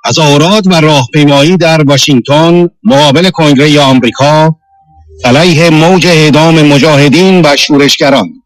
تظاهرات و راهپیمایی در واشنگتن مقابل کنگره آمریکا علیه موج اعدام مجاهدین و شورشگران.